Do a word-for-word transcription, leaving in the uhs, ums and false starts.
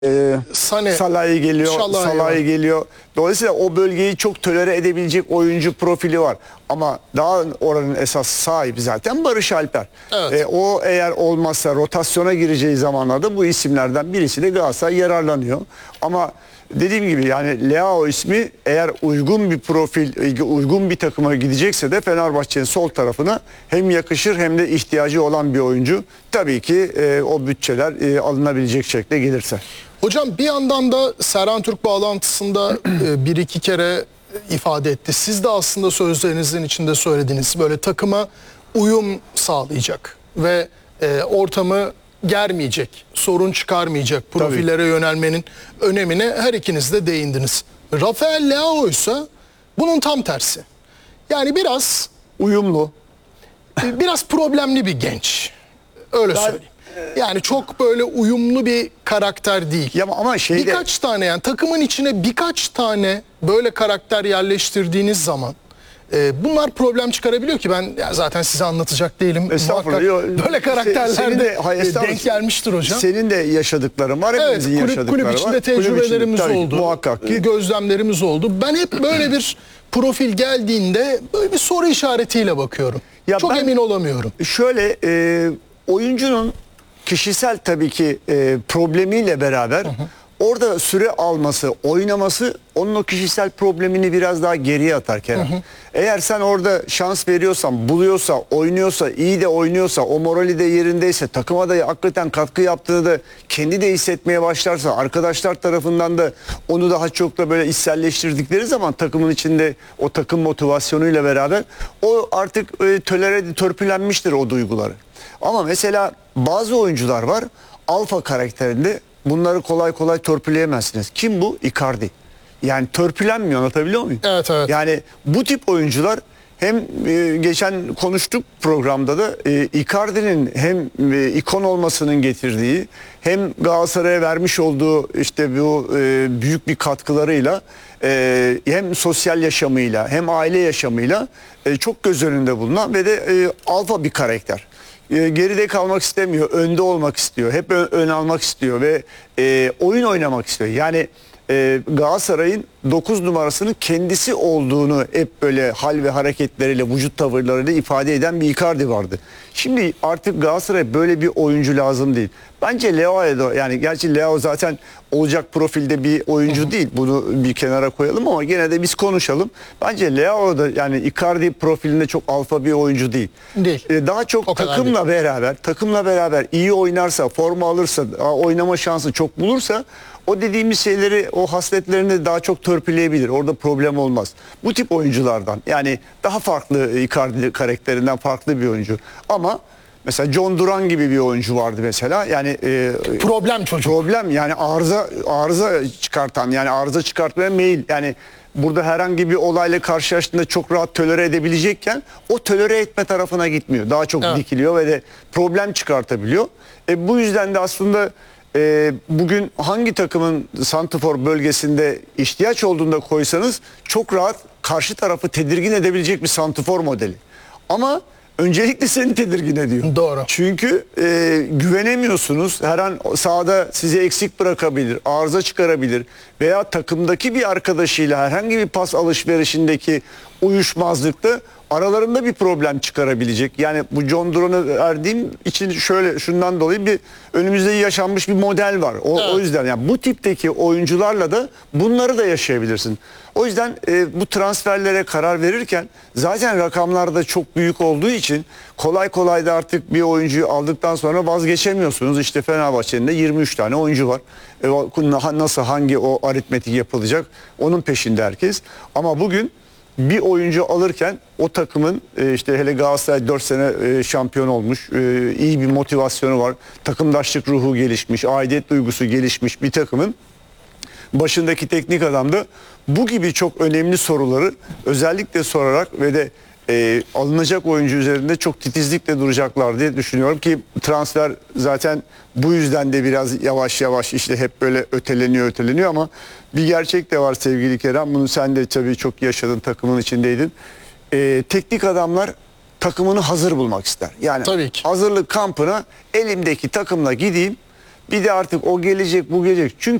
Ee, Sane, Salah'ı geliyor, Salah'ı Salah'ı var. geliyor. Dolayısıyla o bölgeyi çok tolere edebilecek oyuncu profili var. Ama daha oranın esas sahibi zaten Barış Alper. Evet. Ee, o eğer olmazsa rotasyona gireceği zamanlarda bu isimlerden birisi de Galatasaray yararlanıyor. Ama dediğim gibi yani Leao ismi eğer uygun bir profil, uygun bir takıma gidecekse de Fenerbahçe'nin sol tarafına hem yakışır hem de ihtiyacı olan bir oyuncu. Tabii ki e, o bütçeler e, alınabilecek şekilde gelirse. Hocam bir yandan da Serhan Türk bağlantısında e, bir iki kere ifade etti. Siz de aslında sözlerinizin içinde söylediniz. Böyle takıma uyum sağlayacak ve e, ortamı germeyecek, sorun çıkarmayacak profillere yönelmenin önemine her ikiniz de değindiniz. Rafael Leao ise bunun tam tersi. Yani biraz Uyumlu. biraz problemli bir genç. Öyle söyleyeyim. Yani çok böyle uyumlu bir karakter değil. Ya ama şeyde Birkaç tane yani takımın içine birkaç tane böyle karakter yerleştirdiğiniz zaman e, bunlar problem çıkarabiliyor ki ben ya zaten size anlatacak değilim. Estağfurullah. Muhakkak Yo, böyle se- karakterlerde senin de- hayır, e, estağfurullah. denk gelmiştir hocam. senin de yaşadıkların var, Evet, hepimizin kulüp, yaşadıkları kulüp içinde var. Kulüp içinde, tecrübelerimiz tabii ki, oldu. muhakkak ki. Gözlemlerimiz oldu. Ben hep böyle bir profil geldiğinde böyle bir soru işaretiyle bakıyorum. Ya Çok ben- emin olamıyorum. Şöyle e, oyuncunun kişisel tabii ki e, problemiyle beraber orada süre alması, oynaması onun o kişisel problemini biraz daha geriye atar Kerem. Eğer sen orada şans veriyorsan, buluyorsa, oynuyorsa, iyi de oynuyorsa, o morali de yerindeyse, takıma da hakikaten katkı yaptığını da kendi de hissetmeye başlarsa, arkadaşlar tarafından da onu daha çok da böyle içselleştirdikleri zaman takımın içinde o takım motivasyonuyla beraber o artık e, tolere, törpülenmiştir o duyguları. Ama mesela bazı oyuncular var alfa karakterinde, bunları kolay kolay törpüleyemezsiniz. Kim bu? Icardi. Yani törpülenmiyor, anlatabiliyor muyum? Evet, evet. Yani bu tip oyuncular hem e, geçen konuştuk programda da e, Icardi'nin hem e, ikon olmasının getirdiği hem Galatasaray'a vermiş olduğu işte bu e, büyük bir katkılarıyla e, hem sosyal yaşamıyla hem aile yaşamıyla e, çok göz önünde bulunan ve de e, alfa bir karakter. E, geride kalmak istemiyor, önde olmak istiyor, hep ön, ön almak istiyor ve e, oyun oynamak istiyor. Yani e, Galatasaray'ın dokuz numarasının kendisi olduğunu hep böyle hal ve hareketleriyle, vücut tavırlarıyla ifade eden bir Icardi vardı. Şimdi artık Galatasaray'a böyle bir oyuncu lazım değil. Bence Leao'ya da, yani gerçi Leao zaten olacak profilde bir oyuncu değil. Bunu bir kenara koyalım ama gene de biz konuşalım. Bence Leao da yani Icardi profilinde çok alfa bir oyuncu değil. Değil. E, daha çok O kadar takımla beraber, takımla beraber iyi oynarsa, forma alırsa, oynama şansı çok bulursa o dediğimiz şeyleri, o hasletlerini daha çok törpüleyebilir. Orada problem olmaz. Bu tip oyunculardan, yani daha farklı, Icardi karakterinden farklı bir oyuncu. Ama mesela John Duran gibi bir oyuncu vardı mesela. Yani e, Problem çocuk. problem yani arıza arıza çıkartan, yani arıza çıkartmaya meyil. Yani burada herhangi bir olayla karşılaştığında çok rahat tolere edebilecekken o tolere etme tarafına gitmiyor. Daha çok Evet. dikiliyor ve de problem çıkartabiliyor. E, bu yüzden de aslında e, bugün hangi takımın santrafor bölgesinde ihtiyaç olduğunda koysanız çok rahat karşı tarafı tedirgin edebilecek bir santrafor modeli. Ama öncelikle seni tedirgin ediyor. Doğru. Çünkü e, güvenemiyorsunuz. Her an sahada sizi eksik bırakabilir, arıza çıkarabilir veya takımdaki bir arkadaşıyla herhangi bir pas alışverişindeki uyuşmazlıkta aralarında bir problem çıkarabilecek. Yani bu John Duran'ı verdiğim için şöyle, şundan dolayı bir önümüzde yaşanmış bir model var. O, Evet. o yüzden yani bu tipteki oyuncularla da bunları da yaşayabilirsin. O yüzden e, bu transferlere karar verirken zaten rakamlar da çok büyük olduğu için kolay kolay da artık bir oyuncuyu aldıktan sonra vazgeçemiyorsunuz. İşte Fenerbahçe'nin de yirmi üç tane oyuncu var. E, o- nasıl, hangi o aritmetik yapılacak onun peşinde herkes. Ama bugün bir oyuncu alırken o takımın e, işte hele Galatasaray dört sene e, şampiyon olmuş, e, iyi bir motivasyonu var, takımdaşlık ruhu gelişmiş, aidiyet duygusu gelişmiş bir takımın başındaki teknik adam da bu gibi çok önemli soruları özellikle sorarak ve de e, alınacak oyuncu üzerinde çok titizlikle duracaklar diye düşünüyorum ki transfer zaten bu yüzden de biraz yavaş yavaş işte hep böyle öteleniyor öteleniyor ama bir gerçek de var sevgili Kerem. Bunu sen de tabii çok yaşadın, takımın içindeydin. E, teknik adamlar takımını hazır bulmak ister. Yani Tabii ki. hazırlık kampına elimdeki takımla gideyim. Bir de artık o gelecek, bu gelecek. Çünkü